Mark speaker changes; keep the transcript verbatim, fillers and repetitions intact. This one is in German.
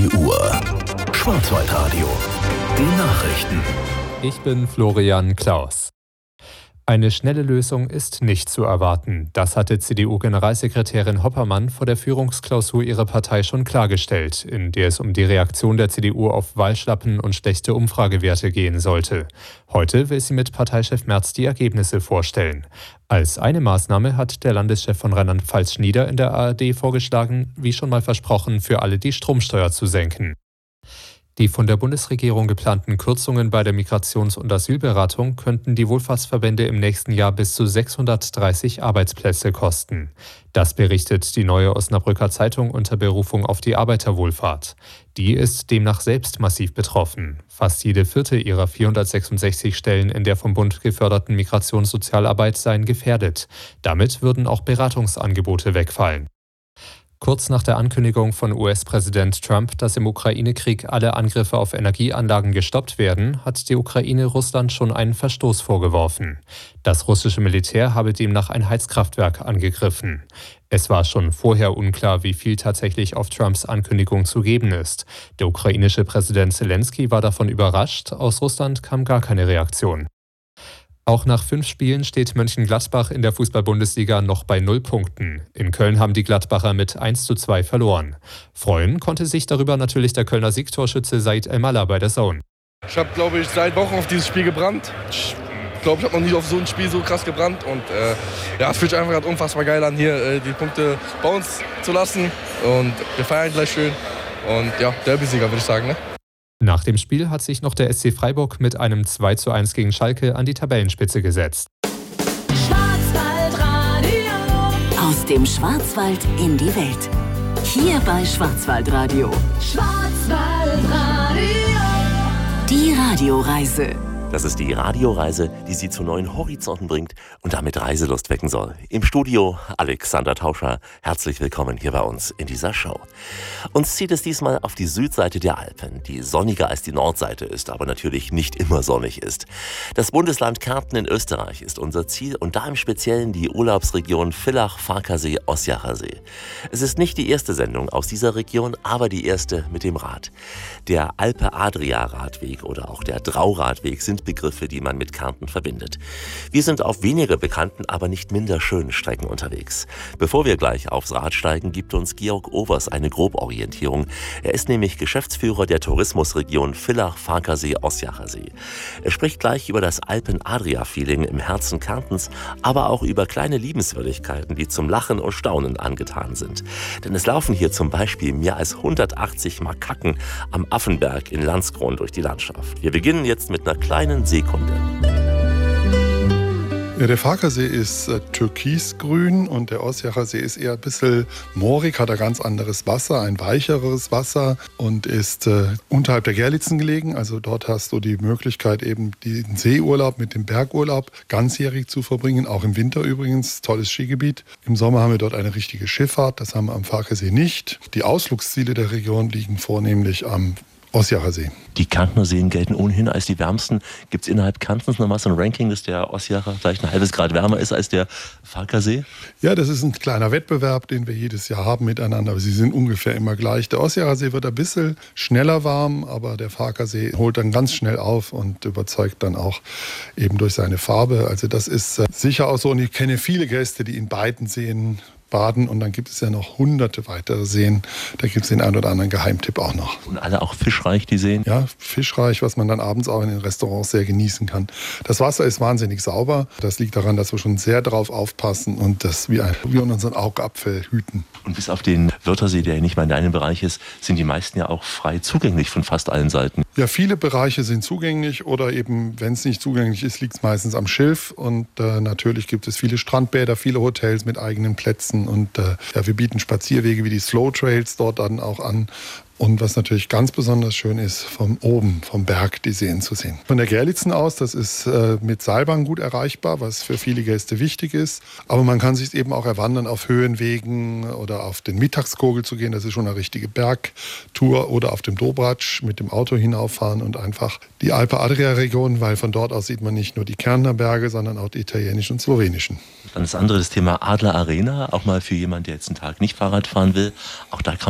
Speaker 1: vier Uhr. Schwarzwaldradio. Die Nachrichten.
Speaker 2: Ich bin Florian Klaus. Eine schnelle Lösung ist nicht zu erwarten. Das hatte C D U-Generalsekretärin Hoppermann vor der Führungsklausur ihrer Partei schon klargestellt, in der es um die Reaktion der C D U auf Wahlschlappen und schlechte Umfragewerte gehen sollte. Heute will sie mit Parteichef Merz die Ergebnisse vorstellen. Als eine Maßnahme hat der Landeschef von Rheinland-Pfalz-Schnieder in der A R D vorgeschlagen, wie schon mal versprochen, für alle die Stromsteuer zu senken. Die von der Bundesregierung geplanten Kürzungen bei der Migrations- und Asylberatung könnten die Wohlfahrtsverbände im nächsten Jahr bis zu sechshundertdreißig Arbeitsplätze kosten. Das berichtet die Neue Osnabrücker Zeitung unter Berufung auf die Arbeiterwohlfahrt. Die ist demnach selbst massiv betroffen. Fast jede vierte ihrer vierhundertsechsundsechzig Stellen in der vom Bund geförderten Migrationssozialarbeit seien gefährdet. Damit würden auch Beratungsangebote wegfallen. Kurz nach der Ankündigung von U S-Präsident Trump, dass im Ukraine-Krieg alle Angriffe auf Energieanlagen gestoppt werden, hat die Ukraine Russland schon einen Verstoß vorgeworfen. Das russische Militär habe demnach ein Heizkraftwerk angegriffen. Es war schon vorher unklar, wie viel tatsächlich auf Trumps Ankündigung zu geben ist. Der ukrainische Präsident Zelensky war davon überrascht, aus Russland kam gar keine Reaktion. Auch nach fünf Spielen steht Mönchengladbach in der Fußball-Bundesliga noch bei null Punkten. In Köln haben die Gladbacher mit eins zu zwei verloren. Freuen konnte sich darüber natürlich der Kölner Siegtorschütze Said El-Mallah bei der Zone.
Speaker 3: Ich habe, glaube ich, seit Wochen auf dieses Spiel gebrannt. Ich glaube, ich habe noch nie auf so ein Spiel so krass gebrannt. Und äh, ja, es fühlt sich einfach unfassbar geil an, hier äh, die Punkte bei uns zu lassen. Und wir feiern gleich schön. Und ja, Derby-Sieger, würde ich sagen, ne?
Speaker 2: Nach dem Spiel hat sich noch der S C Freiburg mit einem zwei zu eins gegen Schalke an die Tabellenspitze gesetzt.
Speaker 4: Schwarzwaldradio. Aus dem Schwarzwald in die Welt. Hier bei Schwarzwaldradio. Schwarzwaldradio. Die Radioreise.
Speaker 5: Das ist die Radioreise, die Sie zu neuen Horizonten bringt und damit Reiselust wecken soll. Im Studio Alexander Tauscher. Herzlich willkommen hier bei uns in dieser Show. Uns zieht es diesmal auf die Südseite der Alpen, die sonniger als die Nordseite ist, aber natürlich nicht immer sonnig ist. Das Bundesland Kärnten in Österreich ist unser Ziel und da im Speziellen die Urlaubsregion Villach-Farkasee-Ossiacher See. Es ist nicht die erste Sendung aus dieser Region, aber die erste mit dem Rad. Der Alpe-Adria-Radweg oder auch der Drauradweg sind Begriffe, die man mit Kärnten verbindet. Wir sind auf weniger bekannten, aber nicht minder schönen Strecken unterwegs. Bevor wir gleich aufs Rad steigen, gibt uns Georg Overs eine Groborientierung. Er ist nämlich Geschäftsführer der Tourismusregion Villach-Farkasee-Ossiacher See. Er spricht gleich über das Alpen-Adria-Feeling im Herzen Kärntens, aber auch über kleine Liebenswürdigkeiten, die zum Lachen und Staunen angetan sind. Denn es laufen hier zum Beispiel mehr als hundertachtzig Makaken am Affenberg in Landskron durch die Landschaft. Wir beginnen jetzt mit einer kleinen Seekunde.
Speaker 6: Ja, der Farkasee ist äh, türkisgrün und der Ossiacher See ist eher ein bisschen moorig, hat ein ganz anderes Wasser, ein weicheres Wasser und ist äh, unterhalb der Gerlitzen gelegen. Also dort hast du die Möglichkeit, eben den Seeurlaub mit dem Bergurlaub ganzjährig zu verbringen, auch im Winter übrigens. Tolles Skigebiet. Im Sommer haben wir dort eine richtige Schifffahrt, das haben wir am Farkasee nicht. Die Ausflugsziele der Region liegen vornehmlich am Ossiacher See.
Speaker 5: Die Kärntner Seen gelten ohnehin als die wärmsten. Gibt es innerhalb Kärntens nochmal so ein Ranking, dass der Ossiacher vielleicht ein halbes Grad wärmer ist als der Farkasee?
Speaker 6: Ja, das ist ein kleiner Wettbewerb, den wir jedes Jahr haben miteinander. Aber sie sind ungefähr immer gleich. Der Ossiacher See wird ein bisschen schneller warm, aber der Farkasee holt dann ganz schnell auf und überzeugt dann auch eben durch seine Farbe. Also das ist äh, sicher auch so. Und ich kenne viele Gäste, die in beiden Seen baden und dann gibt es ja noch hunderte weitere Seen. Da gibt es den einen oder anderen Geheimtipp auch noch.
Speaker 5: Und alle auch fischreich, die Seen?
Speaker 6: Ja, fischreich, was man dann abends auch in den Restaurants sehr genießen kann. Das Wasser ist wahnsinnig sauber. Das liegt daran, dass wir schon sehr drauf aufpassen und das wie, ein, wie unseren Augapfel hüten.
Speaker 5: Und bis auf den Wörthersee, der ja nicht mal in deinem Bereich ist, sind die meisten ja auch frei zugänglich von fast allen Seiten.
Speaker 6: Ja, viele Bereiche sind zugänglich oder eben, wenn es nicht zugänglich ist, liegt es meistens am Schilf. Und äh, natürlich gibt es viele Strandbäder, viele Hotels mit eigenen Plätzen. Und äh, ja, wir bieten Spazierwege wie die Slow Trails dort dann auch an. Und was natürlich ganz besonders schön ist, von oben, vom Berg die Seen zu sehen. Von der Gerlitzen aus, das ist äh, mit Seilbahn gut erreichbar, was für viele Gäste wichtig ist. Aber man kann sich eben auch erwandern auf Höhenwegen oder auf den Mittagskogel zu gehen. Das ist schon eine richtige Bergtour oder auf dem Dobratsch mit dem Auto hinauffahren und einfach die Alpe-Adria-Region, weil von dort aus sieht man nicht nur die Kärntner Berge, sondern auch die italienischen und slowenischen.
Speaker 5: Dann das andere, das Thema Adler Arena, auch mal für jemanden, der jetzt einen Tag nicht Fahrrad fahren will. Auch da kann